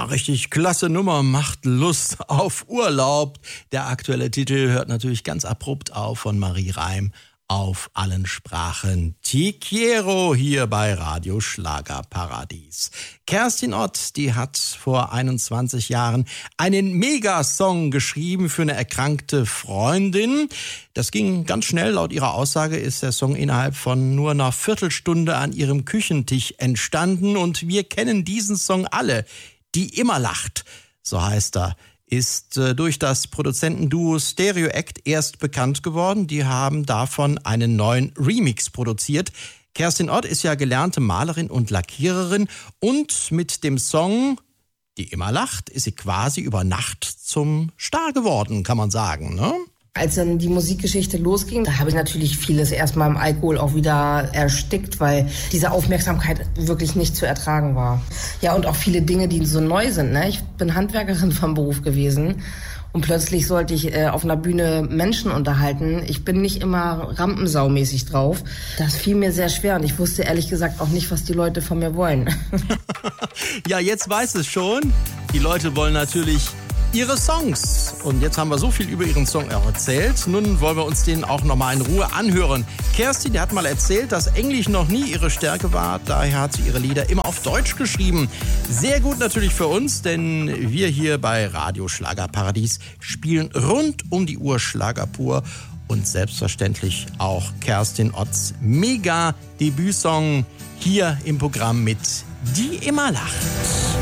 richtig klasse Nummer, macht Lust auf Urlaub. Der aktuelle Titel hört natürlich ganz abrupt auf von Marie Reim auf allen Sprachen. Te quiero hier bei Radio Schlagerparadies. Kerstin Ott, die hat vor 21 Jahren einen Megasong geschrieben für eine erkrankte Freundin. Das ging ganz schnell. Laut ihrer Aussage ist der Song innerhalb von nur einer Viertelstunde an ihrem Küchentisch entstanden. Und wir kennen diesen Song alle. Die immer lacht, so heißt er. Ist durch das Produzentenduo Stereo Act erst bekannt geworden. Die haben davon einen neuen Remix produziert. Kerstin Ott ist ja gelernte Malerin und Lackiererin und mit dem Song Die immer lacht ist sie quasi über Nacht zum Star geworden, kann man sagen, ne? Als dann die Musikgeschichte losging, da habe ich natürlich vieles erstmal im Alkohol auch wieder erstickt, weil diese Aufmerksamkeit wirklich nicht zu ertragen war. Ja, und auch viele Dinge, die so neu sind, ne? Ich bin Handwerkerin vom Beruf gewesen und plötzlich sollte ich auf einer Bühne Menschen unterhalten. Ich bin nicht immer rampensaumäßig drauf. Das fiel mir sehr schwer und ich wusste ehrlich gesagt auch nicht, was die Leute von mir wollen. Ja, jetzt weiß es schon. Die Leute wollen natürlich ihre Songs. Und jetzt haben wir so viel über ihren Song erzählt. Nun wollen wir uns den auch nochmal in Ruhe anhören. Kerstin, die hat mal erzählt, dass Englisch noch nie ihre Stärke war. Daher hat sie ihre Lieder immer auf Deutsch geschrieben. Sehr gut natürlich für uns, denn wir hier bei Radio Schlagerparadies spielen rund um die Uhr Schlager pur. Und selbstverständlich auch Kerstin Otts Mega-Debütsong hier im Programm mit Die immer lacht.